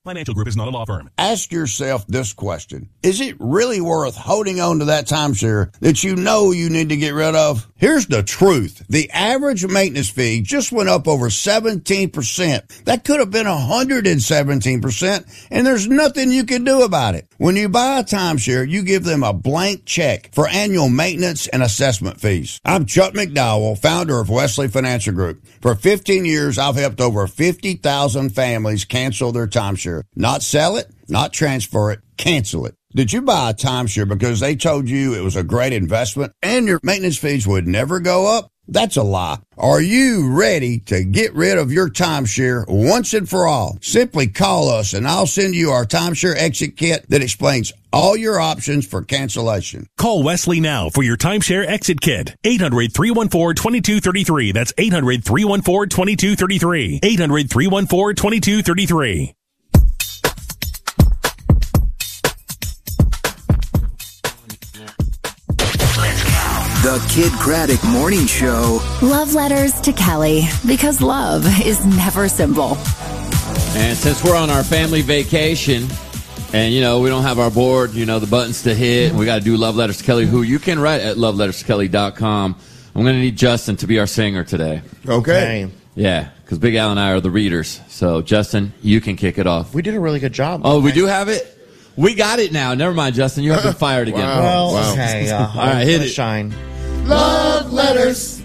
Financial Group is not a law firm. Ask yourself this question. Is it really worth holding on to that timeshare that you know you need to get rid of? Here's the truth. The average maintenance fee just went up over 17%. That could have been 117%, and there's nothing you can do about it. When you buy a timeshare, you give them a blank check for annual maintenance and assessment fees. I'm Chuck McDowell, founder of Wesley Financial Group. For 15 years, I've helped over 50,000 families cancel their timeshare. Not sell it, not transfer it, cancel it. Did you buy a timeshare because they told you it was a great investment and your maintenance fees would never go up? That's a lie. Are you ready to get rid of your timeshare once and for all? Simply call us and I'll send you our timeshare exit kit that explains all your options for cancellation. Call Wesley now for your timeshare exit kit. 800-314-2233. That's 800-314-2233. 800-314-2233. The Kid Craddock Morning Show. Love letters to Kelly, because love is never simple. And since we're on our family vacation, and, we don't have our board, the buttons to hit, we got to do Love Letters to Kelly, who you can write at loveletterskelly.com. I'm going to need Justin to be our singer today. Okay. Yeah, because Big Al and I are the readers. So, Justin, you can kick it off. We did a really good job. Oh, we do have it? We got it now. Never mind, Justin. You have been fired again. Wow. Okay. All right, hit it. Shine. Love letters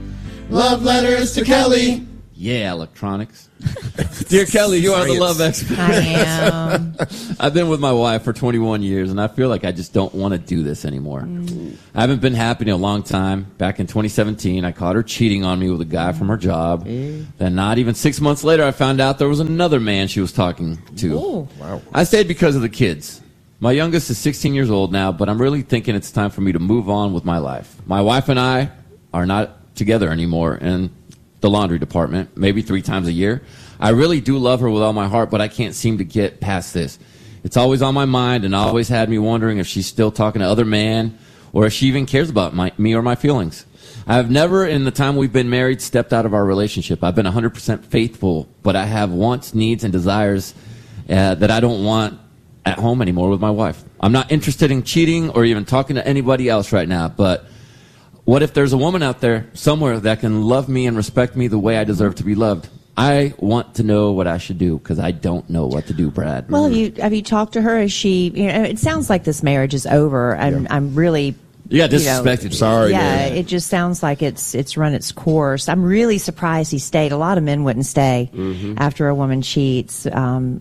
to Kelly. Yeah, electronics. Dear Kelly, you are the love expert. I am. I've been with my wife for 21 years, and I feel like I just don't want to do this anymore. I haven't been happy in a long time. Back in 2017, I caught her cheating on me with a guy from her job. Then not even 6 months later, I found out there was another man she was talking to. Ooh. Wow. I stayed because of the kids. My youngest is 16 years old now, but I'm really thinking it's time for me to move on with my life. My wife and I are not together anymore in the laundry department, maybe 3 times a year. I really do love her with all my heart, but I can't seem to get past this. It's always on my mind and always had me wondering if she's still talking to other men or if she even cares about me or my feelings. I have never, in the time we've been married, stepped out of our relationship. I've been 100% faithful, but I have wants, needs, and desires that I don't want at home anymore with my wife. I'm not interested in cheating or even talking to anybody else right now, but what if there's a woman out there somewhere that can love me and respect me the way I deserve to be loved? I want to know what I should do because I don't know what to do, Brad. Well, have you talked to her? Is she? It sounds like this marriage is over, and I'm really. Yeah, disrespected. Sorry. Yeah, man. it just sounds like it's run its course. I'm really surprised he stayed. A lot of men wouldn't stay after a woman cheats. And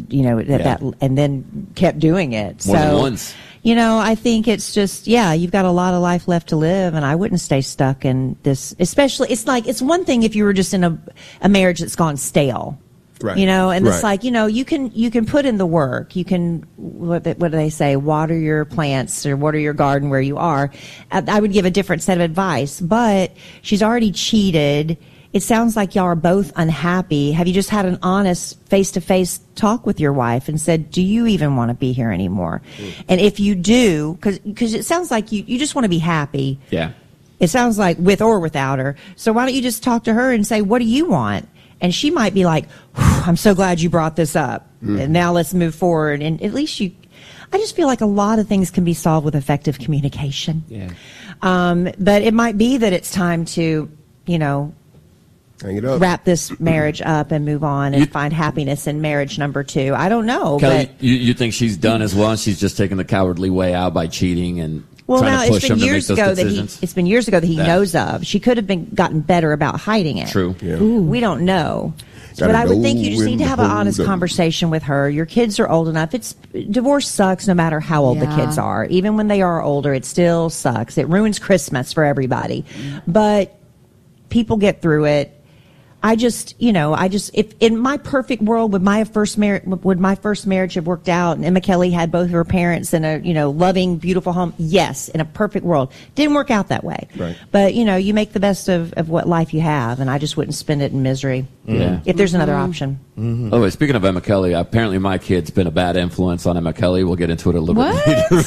then kept doing it. More than once. I think it's just, you've got a lot of life left to live, and I wouldn't stay stuck in this. Especially, it's one thing if you were just in a marriage that's gone stale. Right. And it's like, you can put in the work. You can, what do they say? Water your plants or water your garden where you are. I would give a different set of advice, but she's already cheated. It sounds like y'all are both unhappy. Have you just had an honest face-to-face talk with your wife and said, do you even want to be here anymore? And if you do, because it sounds like you just want to be happy. Yeah. It sounds like with or without her. So why don't you just talk to her and say, what do you want? And she might be like, I'm so glad you brought this up. And now let's move forward. And at least I just feel like a lot of things can be solved with effective communication. Yeah. But it might be that it's time to, Hang it up. wrap this marriage up and move on and find happiness in marriage number 2. I don't know. Kelly, but you think she's done as well, and she's just taking the cowardly way out by cheating and well, trying now to push it's been him to make years those ago decisions? it's been years ago that he knows of. She could have gotten better about hiding it. True. Yeah. We don't know. But I would think you just need to have an honest conversation with her. Your kids are old enough. Divorce sucks no matter how old the kids are. Even when they are older, it still sucks. It ruins Christmas for everybody. But people get through it. If in my perfect world, would my first marriage have worked out and Emma Kelly had both of her parents in a, loving, beautiful home? Yes, in a perfect world. Didn't work out that way. Right. But, you make the best of what life you have, and I just wouldn't spend it in misery. Yeah. If there's another option. Mm-hmm. Oh, wait, speaking of Emma Kelly, apparently my kid's been a bad influence on Emma Kelly. We'll get into it a little bit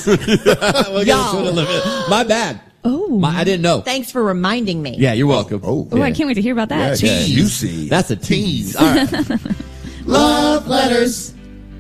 later. My bad. Oh. I didn't know. Thanks for reminding me. Yeah, you're welcome. Oh, I can't wait to hear about that. Yeah, juicy. That's a tease. All right. Love letters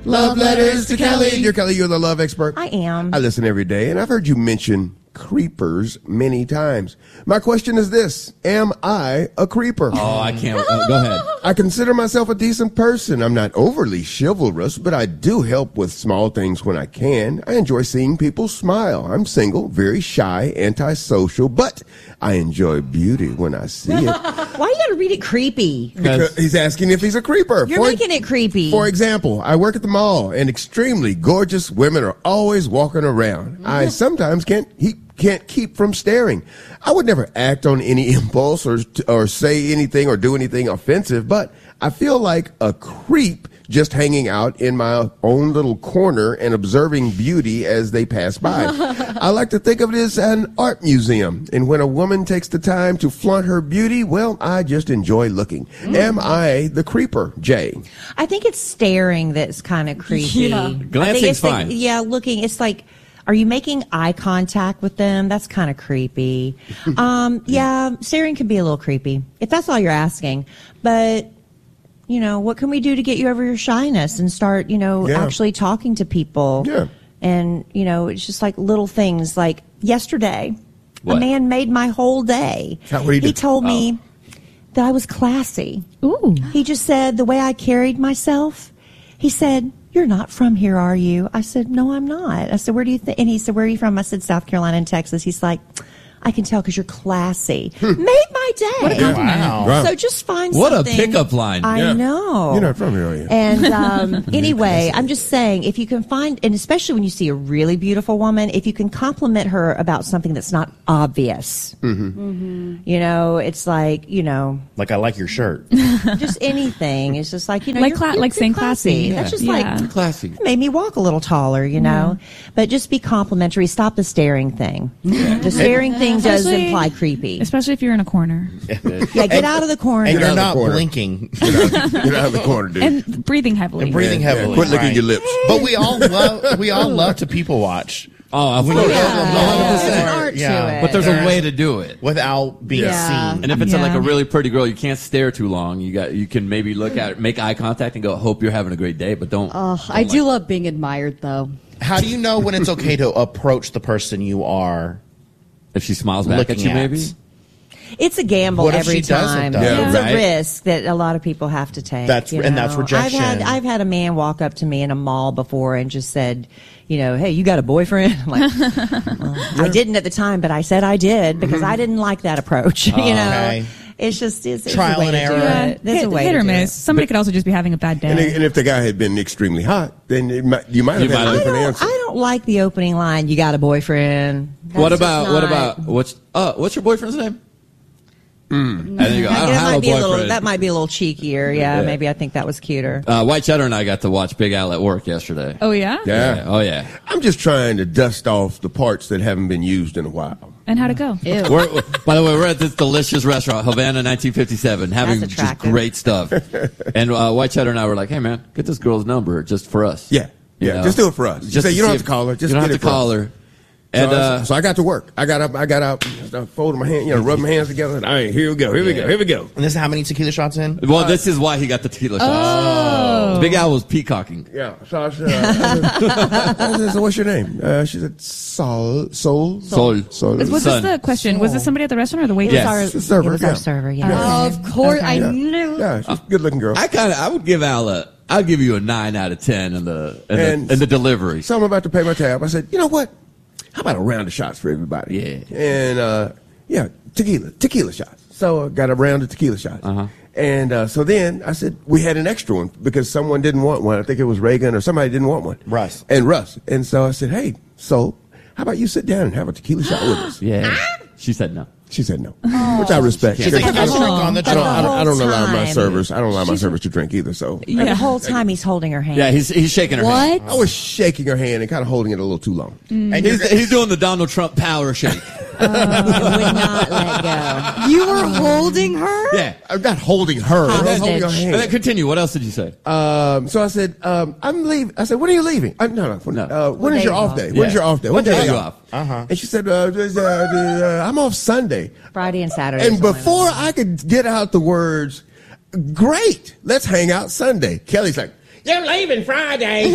Love letters to Kelly. Dear Kelly, you're the love expert. I am. I listen every day, and I've heard you mention creepers many times. My question is this: am I a creeper? Oh, I can't. Go ahead. I consider myself a decent person. I'm not overly chivalrous, but I do help with small things when I can. I enjoy seeing people smile. I'm single, very shy, antisocial, but I enjoy beauty when I see it. Why you gotta read it creepy? Because he's asking if he's a creeper. You're making it creepy. For example, I work at the mall, and extremely gorgeous women are always walking around. I sometimes can't keep from staring. I would never act on any impulse or say anything or do anything offensive, but I feel like a creep just hanging out in my own little corner and observing beauty as they pass by. I like to think of it as an art museum, and when a woman takes the time to flaunt her beauty, well, I just enjoy looking. Am I the creeper, Jay? I think it's staring that's kind of creepy. Yeah. Glancing's fine. Looking. It's like, are you making eye contact with them? That's kind of creepy. Staring can be a little creepy if that's all you're asking. But, what can we do to get you over your shyness and start, actually talking to people? Yeah. And, it's just like little things. Like yesterday, What? a man made my whole day. What did he do? He told me that I was classy. Ooh. He just said the way I carried myself, he said, "You're not from here, are you?" I said, "No, I'm not." I said, "Where do you think?" And he said, "Where are you from?" I said, "South Carolina and Texas." He's like, "I can tell because you're classy." Made my day. What a compliment. Wow. So just find What something. a pickup line. I know. You're not from here, are you? And anyway, I'm just saying, if you can find, and especially when you see a really beautiful woman, if you can compliment her about something that's not obvious, it's like, Like, I like your shirt. just anything. It's just like, Like you're saying classy. That's just Yeah. like, Classy. it made me walk a little taller, But just be complimentary. Stop the staring thing. The staring thing does Especially- imply creepy. Especially if you're in a corner. Yeah, get out of the corner. And out you're of the not corner. blinking. Get out of the corner, dude. And breathing heavily. And breathing heavily. Quit licking right. your lips. But we all love to people watch. Oh, of When course. you go to the mall, There's an art yeah. to it. But there's a way to do it. without being Yeah. seen. And if it's Yeah. like a really pretty girl, you can't stare too long. You can maybe look at her, make eye contact, and go, "Hope you're having a great day," but don't. I do love being admired, though. How do you know when it's okay to approach the person you are If she smiles back at looking you, at? maybe. It's a gamble What if every she doesn't, time. though? Yeah, It's right. a risk that a lot of people have to take. That's rejection. I've had a man walk up to me in a mall before and just said, "Hey, you got a boyfriend?" I'm like, well, I didn't at the time, but I said I did because I didn't like that approach. Okay. It's just it's Trial a way and to do error. it. There's a way hit to or do miss. it. Somebody could also just be having a bad day. And if the guy had been extremely hot, then you might have had a different answer. I don't like the opening line. You got a boyfriend. What That's about just not- what's your boyfriend's name? And then you go, I don't that have might a be a little. boyfriend. That might be a little cheekier. Yeah, Yeah. maybe I think that was cuter. White Cheddar and I got to watch Big Al at work yesterday. Oh, yeah? Yeah. Oh yeah. I'm just trying to dust off the parts that haven't been used in a while. And how'd it go? By the way, we're at this delicious restaurant, Havana 1957, having That's just attractive. great stuff. And White Cheddar and I were like, "Hey, man, get this girl's number just for us." Yeah. You Yeah. know? Just do it for us. Just say, to you don't see have to call her. Just you don't get have it to for call us. her. And So I got to work. I got up, I folded my hand, rubbed my hands together. And, all right, here we go. Here we go. And this is how many tequila shots in? well, this is why he got the tequila shots. Big Al was peacocking. Yeah. So I said, so what's your name? She said, Sol. Was this Son. the question? Was this somebody at the restaurant or the It waitress? Yes. was It's a server, It was yeah. our server. Yeah. Of course, I knew. Yeah, she's a good looking girl. I would give Al I'll give you a 9 out of 10 in the delivery. So I'm about to pay my tab. I said, you know what? How about a round of shots for everybody? Yeah. And, tequila shots. So I got a round of tequila shots. Uh-huh. And so then I said, we had an extra one because someone didn't want one. I think it was Reagan or somebody didn't want one. Russ. And so I said, hey, so how about you sit down and have a tequila shot with us? Yeah. She said no. She said no, which I respect. She's like, I "I'll drink on the job." don't allow my time. servers. I don't allow my servers to drink either. So But the whole time he's holding her hand. Yeah, he's shaking her hand. I was shaking her hand and kind of holding it a little too long. And He's doing the Donald Trump power shake. Would not let go. You were holding her? Yeah. I'm not holding her. I was holding her Hostage. hand. And then continue. What else did you say? So I said, I'm leaving. I said, when are you leaving? No. When is day your off? off day? Yeah. When's your off day? What day are are you off? And she said, I'm off Sunday. Friday and Saturday. And or something before like I could get out the words, great, let's hang out Sunday. Kelly's like, They're leaving Friday.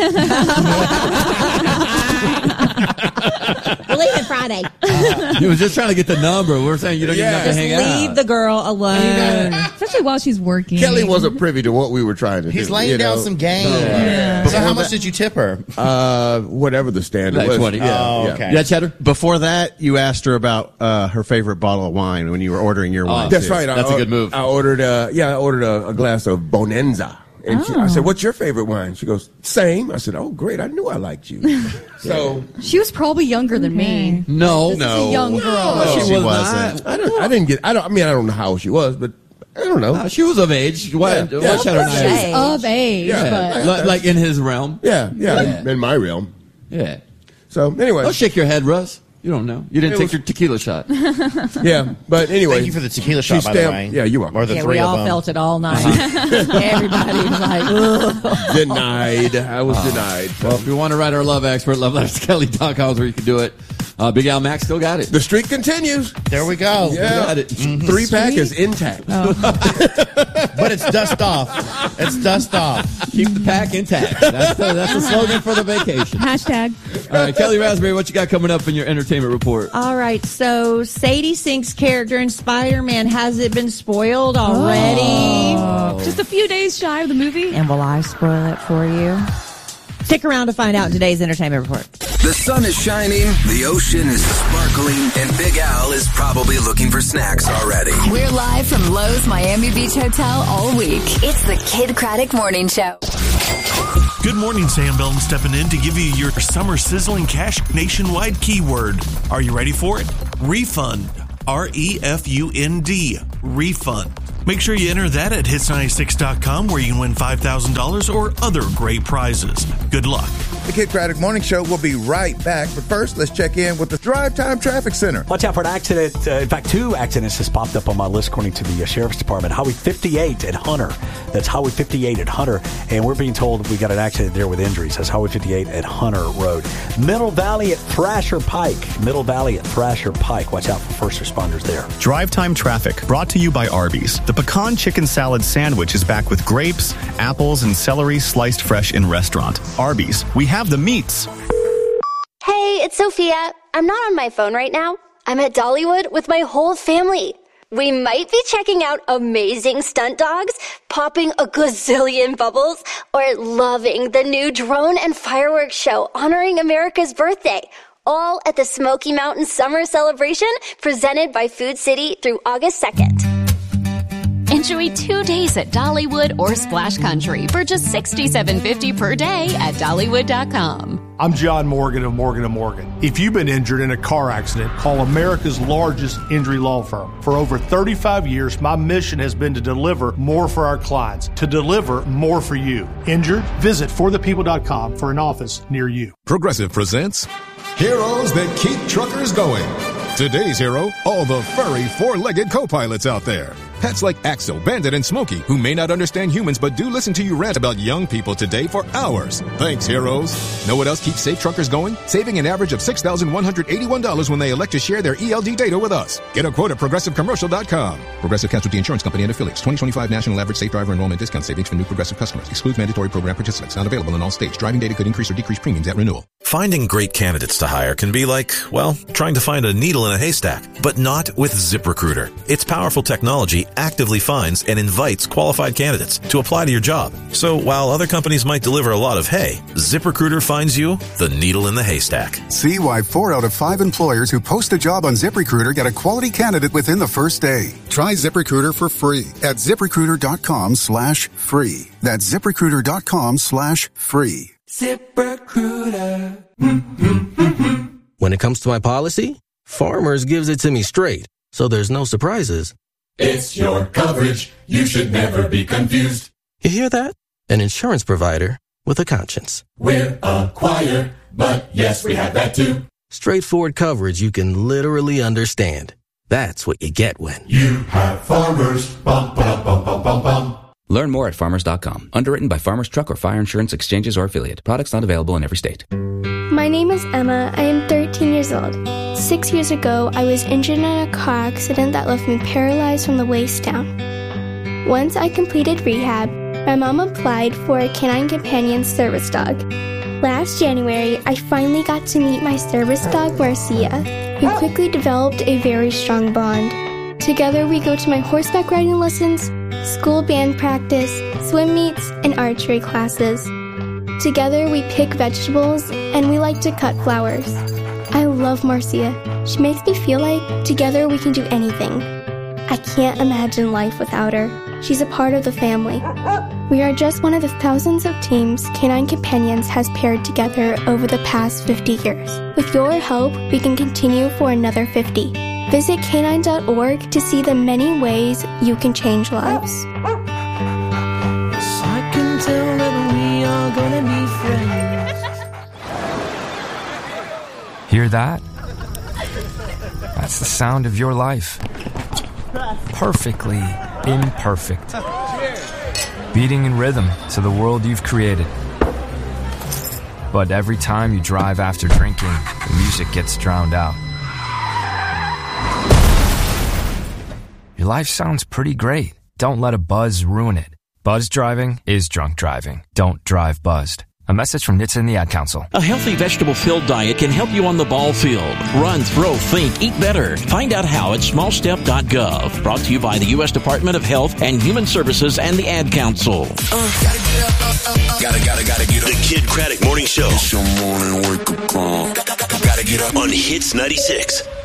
We're leaving Friday. He was just trying to get the number. We're saying you don't even have to hang out. Leave the girl alone. Especially while she's working. Kelly wasn't privy to what we were trying to do. He's laying down some game. Yeah. So how much did you tip her? Whatever the standard Like was. 20, yeah. Oh, okay. Yeah, Cheddar? Before that, you asked her about her favorite bottle of wine when you were ordering your wine. That's too. right. That's a good move. I ordered a glass of Bonanza. And I said, "What's your favorite wine?" She goes, "Same." I said, "Oh, great! I knew I liked you." So She was probably younger than me. No. This is a young girl. No, She she was wasn't. I don't know how old she was, but I don't know. She was of age. Why Cheddar and I? She's of age, but Like in his realm. Yeah. In my realm. Yeah. So anyway, Don't shake your head, Russ. You don't know. You didn't take your tequila shot. yeah. But anyway, Thank you for the tequila shot, by the way. Yeah, you are. Or the Yeah, three we of all them. felt it all night. Everybody was like, ugh. Denied. I was denied. Well, if you want to write our love expert, loveletters.kelly.com is where you can do it. Big Al Max still got it. The streak continues. There we go. Yeah. Got it. 3-pack is intact. But it's dust off. It's dust off. Keep the pack intact. That's the slogan for the vacation. Hashtag. All right, Kelly Raspberry, what you got coming up in your entertainment report? All right, so Sadie Sink's character in Spider-Man, has it been spoiled already? Just a few days shy of the movie. And will I spoil it for you? Stick around to find out in today's entertainment report. The sun is shining, the ocean is sparkling, and Big Al is probably looking for snacks already. We're live from Lowe's Miami Beach Hotel all week. It's the Kid Craddock Morning Show. Good morning, Sam Belton stepping in to give you your summer sizzling cash nationwide keyword. Are you ready for it? Refund. REFUND. Refund. Make sure you enter that at hits96.com where you can win $5,000 or other great prizes. Good luck. The Kid Craddock Morning Show will be right back. But first, let's check in with the Drive Time Traffic Center. Watch out for an accident. In fact, 2 accidents has popped up on my list according to the Sheriff's Department. Highway 58 at Hunter. That's Highway 58 at Hunter. And we're being told we got an accident there with injuries. That's Highway 58 at Hunter Road. Middle Valley at Thrasher Pike. Middle Valley at Thrasher Pike. Watch out for first responders there. Drive Time Traffic, brought to you by Arby's. The pecan chicken salad sandwich is back with grapes, apples, and celery sliced fresh in restaurant. Arby's, we have the meats. Hey, it's Sophia. I'm not on my phone right now. I'm at Dollywood with my whole family. We might be checking out amazing stunt dogs, popping a gazillion bubbles, or loving the new drone and fireworks show honoring America's birthday. All at the Smoky Mountain Summer Celebration presented by Food City through August 2nd. Enjoy 2 days at Dollywood or Splash Country for just $67.50 per day at Dollywood.com. I'm John Morgan of Morgan & Morgan. If you've been injured in a car accident, call America's largest injury law firm. For over 35 years, my mission has been to deliver more for our clients, to deliver more for you. Injured? Visit forthepeople.com for an office near you. Progressive presents Heroes That Keep Truckers Going. Today's hero, all the furry four-legged co-pilots out there. Pets like Axel, Bandit, and Smokey, who may not understand humans but do listen to you rant about young people today for hours. Thanks, heroes. Know what else keeps safe truckers going? Saving an average of $6,181 when they elect to share their ELD data with us. Get a quote at ProgressiveCommercial.com. Progressive Casualty Insurance Company and Affiliates. 2025 National Average Safe Driver Enrollment Discount Savings for new Progressive customers. Excludes mandatory program participants. Not available in all states. Driving data could increase or decrease premiums at renewal. Finding great candidates to hire can be like, well, trying to find a needle in a haystack, but not with ZipRecruiter. Its powerful technology actively finds and invites qualified candidates to apply to your job. So while other companies might deliver a lot of hay, ZipRecruiter finds you the needle in the haystack. See why 4 out of 5 employers who post a job on ZipRecruiter get a quality candidate within the first day. Try ZipRecruiter for free at ZipRecruiter.com/free. That's ZipRecruiter.com/free. ZipRecruiter. When it comes to my policy, Farmers gives it to me straight, so there's no surprises. It's your coverage. You should never be confused. You hear that? An insurance provider with a conscience. We're a choir, but yes, we have that too. Straightforward coverage you can literally understand. That's what you get when you have Farmers. Bum, ba, bum, bum, bum, bum. Learn more at farmers.com. Underwritten by Farmers Truck or Fire Insurance Exchanges or Affiliate. Products not available in every state. My name is Emma. I am 13 years old. 6 years ago, I was injured in a car accident that left me paralyzed from the waist down. Once I completed rehab, My mom applied for a Canine Companion service dog. Last January, I finally got to meet my service dog, Marcia. We quickly developed a very strong bond. Together, we go to my horseback riding lessons, school band practice, swim meets, and archery classes. Together, we pick vegetables, and we like to cut flowers. I love Marcia. She makes me feel like together we can do anything. I can't imagine life without her. She's a part of the family. We are just one of the thousands of teams Canine Companions has paired together over the past 50 years. With your help, we can continue for another 50. Visit canine.org to see the many ways you can change lives. I can tell that we are gonna be friends. Hear that? That's the sound of your life. Perfectly imperfect. Beating in rhythm to the world you've created. But every time you drive after drinking, the music gets drowned out. Your life sounds pretty great. Don't let a buzz ruin it. Buzz driving is drunk driving. Don't drive buzzed. A message from NHTSA and the Ad Council. A healthy vegetable-filled diet can help you on the ball field. Run, throw, think, eat better. Find out how at smallstep.gov. Brought to you by the U.S. Department of Health and Human Services and the Ad Council. Gotta get up. The Kid Craddock Morning Show. It's your morning wake-up call. Gotta get up on Hits 96.